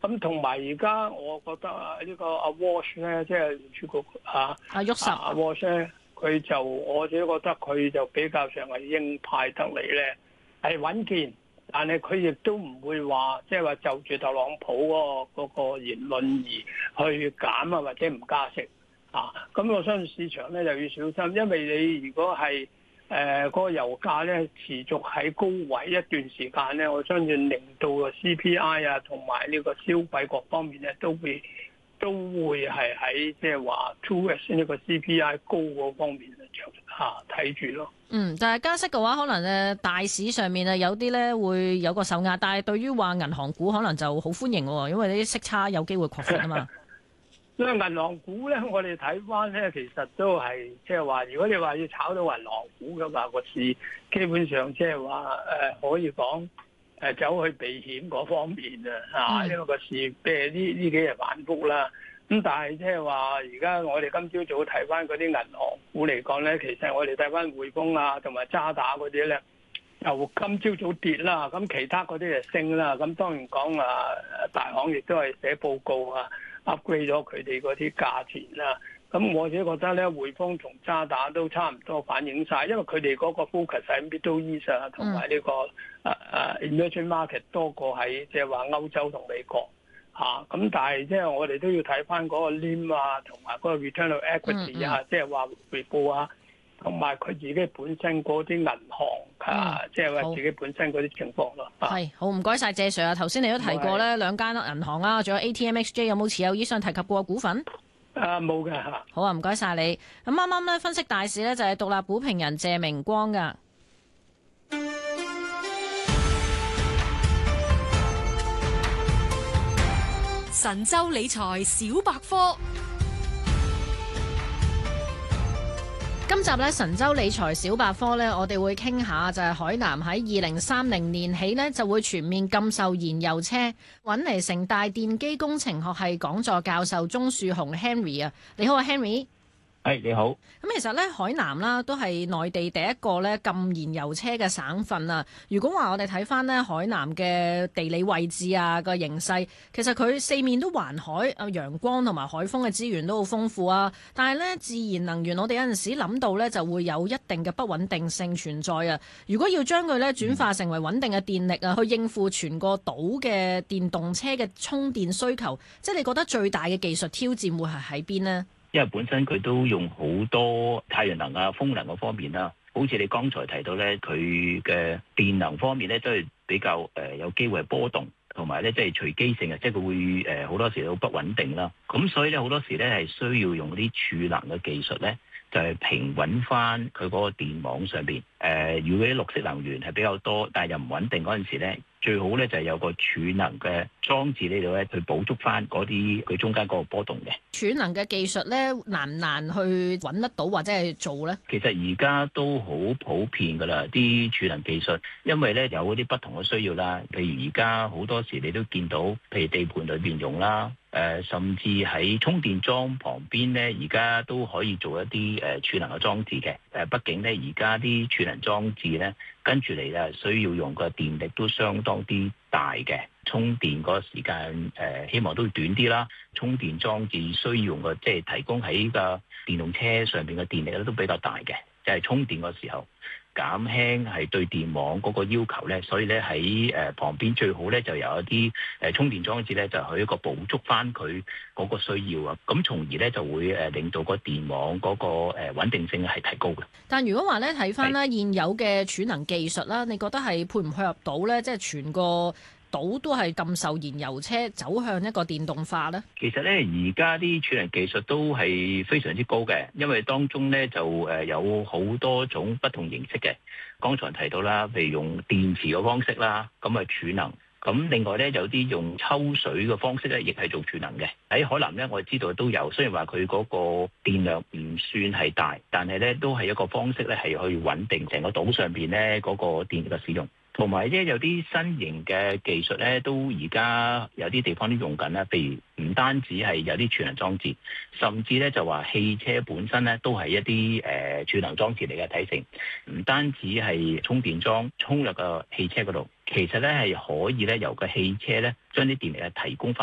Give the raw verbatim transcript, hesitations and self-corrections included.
咁同埋而家我覺得啊，呢個阿 Walsh 咧，即係聯儲局啊， 阿沃什阿 Walsh 咧，佢就我自己覺得佢就比較上係鷹派得嚟咧，係穩健，但係佢亦都唔會話即係話就住特朗普嗰個嗰個言論而去減啊或者唔加息啊。咁我相信市場咧就要小心，因為你如果係誒嗰個油價咧持續喺高位一段時間咧，我相信令到個 C P I 啊同埋呢個消費各方面咧都會都會係喺即係話 two S 呢個 C P I 高嗰方面就嚇睇住咯。 嗯，但係加息嘅話，可能誒大市上面啊有啲咧會有個受壓，但係對於話銀行股可能就好歡迎喎，因為啲息差有機會擴闊啊嘛。 所以銀行股咧，我哋睇翻咧，其實都係即係話，如果你話要炒到銀行股嘅話，個市基本上即係話誒可以講誒走去避險嗰方面啊，嚇，因為個市譬如呢呢幾日反覆啦。咁但係即係話，而家我哋今朝早睇翻嗰啲銀行股嚟講咧，其實我哋睇翻匯豐啊同埋渣打嗰啲咧，由今朝早跌啦，咁其他嗰啲就升啦。咁當然講啊，大行亦都係寫報告啊。upgrade 咗佢哋嗰啲價錢啦，咁我自己覺得咧，匯豐同渣打都差唔多反映晒，因為佢哋嗰個 focus 喺 Middle East 啊，同埋呢個誒誒 emerging market 多過喺即係話歐洲同美國嚇，咁、啊、但係即係我哋都要睇翻嗰個 N I M 啊，同埋嗰個 return of equity 啊，即係話回報啊，同埋佢自己本身嗰啲銀行啊，即係話自己本身嗰啲情況咯。 係好，唔該晒謝 Sir 啊！頭先你都提過咧兩間銀行啦，仲有 A T M X J 有冇持有以上提及過嘅股份？ 啊，冇嘅嚇。 好啊，唔該晒你。咁啱啱咧分析大市咧就係獨立股評人謝明光噶。 神州理財小百科。 今集咧神州理財小百科咧，我哋會傾下就係海南喺二零三零年起呢就會全面禁售燃油車。揾嚟城大電機工程學系講座教授鍾樹雄 Henry 啊，你好啊 Henry。 係、hey, 你好。 咁其實咧，海南啦都係內地第一個咧禁燃油車嘅省份啊。如果話我哋睇翻咧海南嘅地理位置啊個形勢，其實佢四面都環海，啊陽光同埋海風嘅資源都好豐富啊。但係咧自然能源，我哋有陣時諗到咧就會有一定嘅不穩定性存在啊。如果要將佢咧轉化成為穩定嘅電力啊，去應付全個島嘅電動車嘅充電需求，即係你覺得最大嘅技術挑戰會係喺邊呢？ 因為本身佢都用好多太陽能啊、風能嗰方面啦，好似你剛才提到咧，佢嘅電能方面咧都係比較誒、呃、有機會係波動，同埋咧即係隨機性啊，即係佢會誒好、呃、多時都不穩定啦。咁所以咧好多時咧係需要用啲儲能嘅技術咧，就係、是、平穩翻佢嗰個電網上邊。誒、呃，如果啲綠色能源係比較多，但係又唔穩定嗰陣時咧，最好咧就係有個儲能嘅裝置呢度咧，去補足翻嗰啲佢中間嗰個波動嘅。 儲能嘅技術咧難唔難去揾得到或者係做咧？ 其實而家都好普遍噶啦，啲儲能技術，因為咧有嗰啲不同嘅需要啦。譬如而家好多時你都見到，譬如地盤裏邊用啦，誒、呃、甚至喺充電樁旁邊咧，而家都可以做一啲誒儲能嘅裝置嘅。誒、呃，畢竟咧而家啲儲能裝置咧跟住嚟咧需要用個電力都相當啲大嘅，充電嗰個時間誒、呃、希望都要短啲啦。充電裝置需要用嘅即係提供喺個電動車上邊嘅電力咧都比較大嘅，就係、是、充電嗰時候減輕係對電網嗰個要求咧，所以咧喺誒旁邊最好咧就有一啲誒充電裝置咧就去一個補足翻佢嗰個需要啊，咁從而咧就會誒令到個電網嗰個誒穩定性係提高嘅。 但如果話咧睇翻啦現有嘅儲能技術啦，你覺得係配唔配合到咧？即係全個島都係禁售燃油車，走向一個電動化咧？ 其實咧，而家啲儲能技術都係非常之高嘅，因為當中咧就誒有好多種不同形式嘅。剛才提到啦，譬如用電池嘅方式啦，咁啊儲能。咁另外咧有啲用抽水嘅方式咧，亦係做儲能嘅。喺海南咧，我哋知道都有，雖然話佢嗰個電量唔算係大，但係咧都係一個方式咧，係可以穩定成個島上邊咧嗰個電力嘅使用。同埋咧有啲新型嘅技術咧，都而家有啲地方都用緊啦。譬如唔單止係有啲儲能裝置，甚至咧就話汽車本身咧都係一啲誒儲能裝置嚟嘅睇成。唔單止係充電樁充入個汽車嗰度，其實咧係可以咧由個汽車咧將啲電力係提供翻。